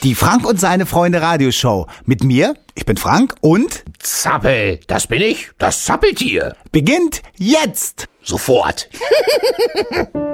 Die Frank und seine Freunde Radioshow. Mit mir, ich bin Frank und... Zappel, das bin ich, das Zappeltier. Beginnt jetzt! Sofort.